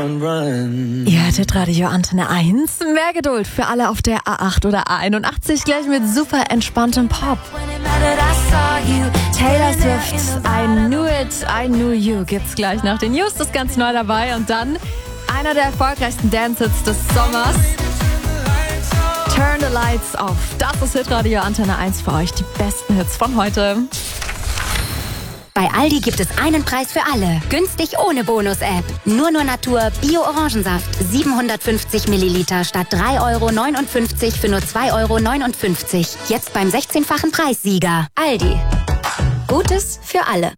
Ihr hörtet Radio Antenne 1. Mehr Geduld für alle auf der A8 oder A81, gleich mit super entspanntem Pop. Taylor Swift, I Knew It, I Knew You gibt's gleich nach den News, das ist ganz neu dabei. Und dann einer der erfolgreichsten Dance-Hits des Sommers. Turn the Lights Off. Das ist Hitradio Antenne 1 für euch, die besten Hits von heute. Bei Aldi gibt es einen Preis für alle. Günstig ohne Bonus-App. Nur Natur Bio-Orangensaft. 750 Milliliter statt 3,59 € für nur 2,59 €. Jetzt beim 16-fachen Preissieger. Aldi. Gutes für alle.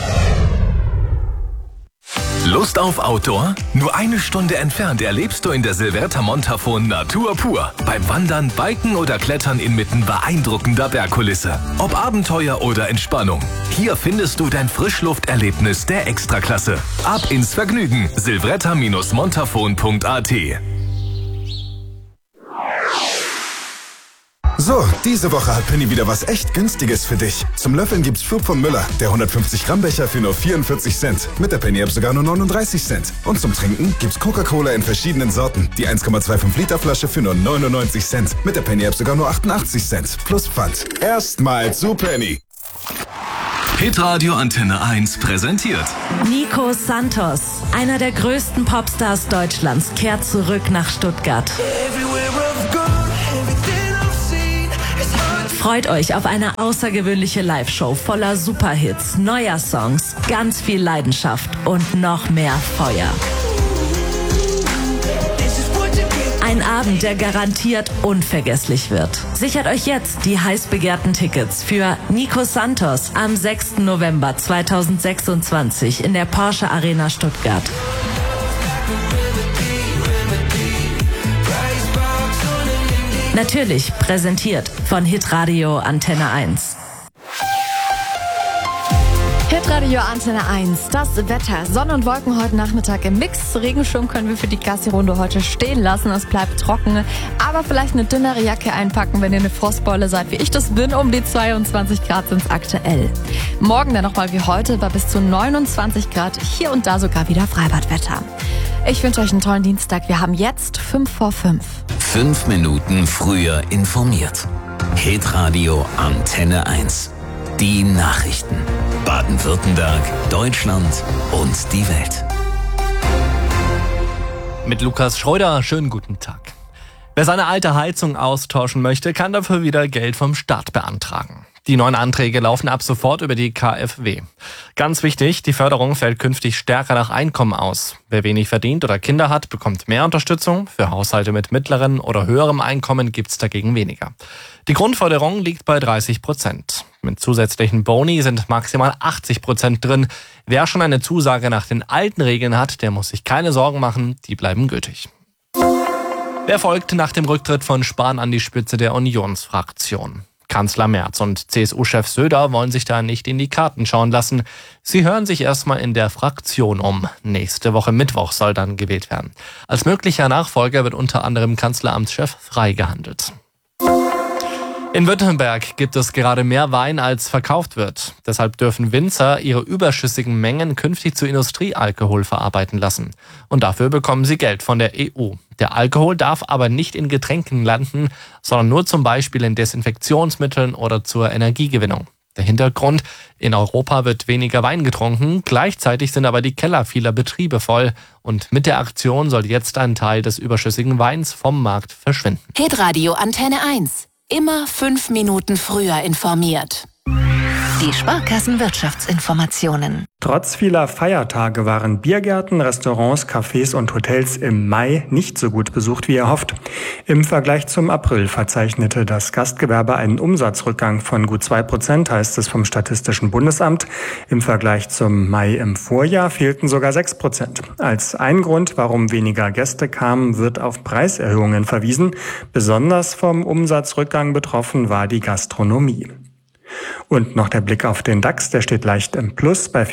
Lust auf Outdoor? Nur eine Stunde entfernt erlebst du in der Silverta Montafon Natur pur. Beim Wandern, Biken oder Klettern inmitten beeindruckender Bergkulisse. Ob Abenteuer oder Entspannung. Hier findest du dein Frischlufterlebnis der Extraklasse. Ab ins Vergnügen. silvretta-montafon.at. So, diese Woche hat Penny wieder was echt Günstiges für dich. Zum Löffeln gibt's Schub von Müller, der 150 Gramm Becher für nur 44 Cent. Mit der Penny-App sogar nur 39 Cent. Und zum Trinken gibt's Coca-Cola in verschiedenen Sorten. Die 1,25 Liter Flasche für nur 99 Cent. Mit der Penny-App sogar nur 88 Cent. Plus Pfand. Erstmal zu Penny. Hitradio Antenne 1 präsentiert Nico Santos, einer der größten Popstars Deutschlands, kehrt zurück nach Stuttgart. Freut euch auf eine außergewöhnliche Live-Show voller Superhits, neuer Songs, ganz viel Leidenschaft und noch mehr Feuer. Ein Abend, der garantiert unvergesslich wird. Sichert euch jetzt die heiß begehrten Tickets für Nico Santos am 6. November 2026 in der Porsche Arena Stuttgart. Natürlich präsentiert von Hitradio Antenne 1. Hitradio Antenne 1, das Wetter. Sonne und Wolken heute Nachmittag im Mix. Regenschirm können wir für die Gassi-Runde heute stehen lassen. Es bleibt trocken, aber vielleicht eine dünnere Jacke einpacken, wenn ihr eine Frostbeule seid, wie ich das bin. Um die 22 Grad sind es aktuell. Morgen dann nochmal wie heute bei bis zu 29 Grad. Hier und da sogar wieder Freibadwetter. Ich wünsche euch einen tollen Dienstag. Wir haben jetzt 5 vor 5. 5 Minuten früher informiert. Hitradio Antenne 1. Die Nachrichten. Baden-Württemberg, Deutschland und die Welt. Mit Lukas Schreuder, schönen guten Tag. Wer seine alte Heizung austauschen möchte, kann dafür wieder Geld vom Staat beantragen. Die neuen Anträge laufen ab sofort über die KfW. Ganz wichtig, die Förderung fällt künftig stärker nach Einkommen aus. Wer wenig verdient oder Kinder hat, bekommt mehr Unterstützung. Für Haushalte mit mittlerem oder höherem Einkommen gibt's dagegen weniger. Die Grundförderung liegt bei 30%. Mit zusätzlichen Boni sind maximal 80% drin. Wer schon eine Zusage nach den alten Regeln hat, der muss sich keine Sorgen machen, die bleiben gültig. Wer folgt nach dem Rücktritt von Spahn an die Spitze der Unionsfraktion? Kanzler Merz und CSU-Chef Söder wollen sich da nicht in die Karten schauen lassen. Sie hören sich erstmal in der Fraktion um. Nächste Woche Mittwoch soll dann gewählt werden. Als möglicher Nachfolger wird unter anderem Kanzleramtschef Frey gehandelt. In Württemberg gibt es gerade mehr Wein, als verkauft wird. Deshalb dürfen Winzer ihre überschüssigen Mengen künftig zu Industriealkohol verarbeiten lassen. Und dafür bekommen sie Geld von der EU. Der Alkohol darf aber nicht in Getränken landen, sondern nur zum Beispiel in Desinfektionsmitteln oder zur Energiegewinnung. Der Hintergrund: In Europa wird weniger Wein getrunken, gleichzeitig sind aber die Keller vieler Betriebe voll. Und mit der Aktion soll jetzt ein Teil des überschüssigen Weins vom Markt verschwinden. Hitradio Antenne 1. Immer 5 Minuten früher informiert. Die Sparkassenwirtschaftsinformationen. Trotz vieler Feiertage waren Biergärten, Restaurants, Cafés und Hotels im Mai nicht so gut besucht wie erhofft. Im Vergleich zum April verzeichnete das Gastgewerbe einen Umsatzrückgang von gut 2%, heißt es vom Statistischen Bundesamt. Im Vergleich zum Mai im Vorjahr fehlten sogar 6%. Als ein Grund, warum weniger Gäste kamen, wird auf Preiserhöhungen verwiesen. Besonders vom Umsatzrückgang betroffen war die Gastronomie. Und noch der Blick auf den DAX, der steht leicht im Plus bei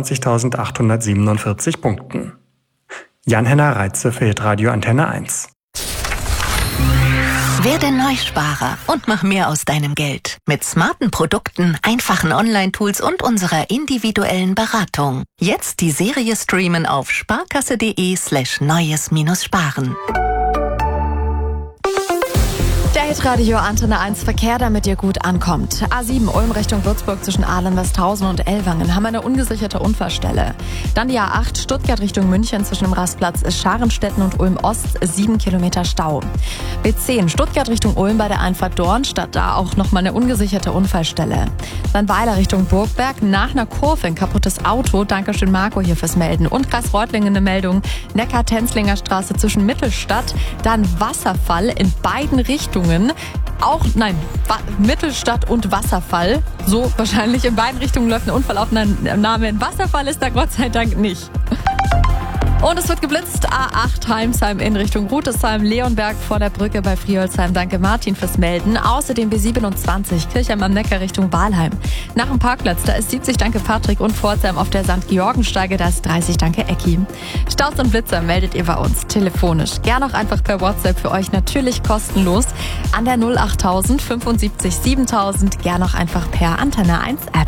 24.847 Punkten. Jan-Henner Reitze für Hitradio Antenne 1. Werde Neusparer und mach mehr aus deinem Geld. Mit smarten Produkten, einfachen Online-Tools und unserer individuellen Beratung. Jetzt die Serie streamen auf sparkasse.de/neues-sparen. Der Hitradio Antenne 1 Verkehr, damit ihr gut ankommt. A7 Ulm Richtung Würzburg zwischen Ahlen-Westhausen und Ellwangen haben eine ungesicherte Unfallstelle. Dann die A8 Stuttgart Richtung München zwischen dem Rastplatz Scharenstetten und Ulm Ost 7 Kilometer Stau. B10 Stuttgart Richtung Ulm bei der Einfahrt Dornstadt, da auch nochmal eine ungesicherte Unfallstelle. Dann Weiler Richtung Burgberg, nach einer Kurve ein kaputtes Auto. Dankeschön Marco hier fürs Melden. Und Kreis Reutlingen eine Meldung. Neckar-Tenzlinger Straße zwischen Mittelstadt, dann Wasserfall in beiden Richtungen. Mittelstadt und Wasserfall. So wahrscheinlich in beiden Richtungen läuft eine Unfallaufnahme. In Wasserfall ist da Gott sei Dank nicht. Und es wird geblitzt. A8 Heimsheim in Richtung Rutesheim, Leonberg vor der Brücke bei Friolsheim. Danke Martin fürs Melden. Außerdem B27 Kirchheim am Neckar Richtung Balheim. Nach dem Parkplatz, da ist 70, danke Patrick, und Pforzheim auf der St. Georgensteige, da ist 30, danke Ecki. Staus und Blitzer meldet ihr bei uns telefonisch. Gern auch einfach per WhatsApp, für euch natürlich kostenlos. An der 08000 75 7000. Gern auch einfach per Antenne 1 App.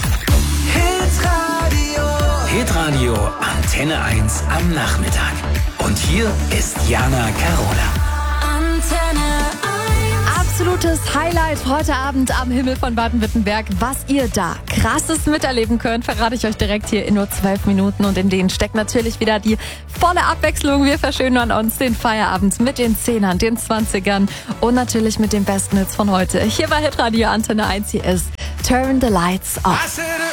Hitradio Antenne 1 am Nachmittag. Und hier ist Jana Carola. Antenne 1. Absolutes Highlight heute Abend am Himmel von Baden-Württemberg. Was ihr da Krasses miterleben könnt, verrate ich euch direkt hier in nur 12 Minuten. Und in denen steckt natürlich wieder die volle Abwechslung. Wir verschönern uns den Feierabend mit den 10ern, den 20ern und natürlich mit den besten Hits von heute. Hier bei Hitradio Antenne 1. Hier ist Turn the Lights Off.